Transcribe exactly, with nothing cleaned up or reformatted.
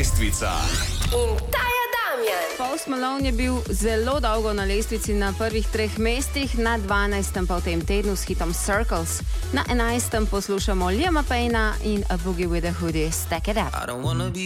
lestvica. In Taja Damjan. Post Malone je bil zelo dolgo na lestvici na prvih treh mestih, na dvanajstem pa v tem tednu s hitom Circles. Na enajstem poslušamo Liama Payna in A Boogie with a Hoodie, Stack It Up.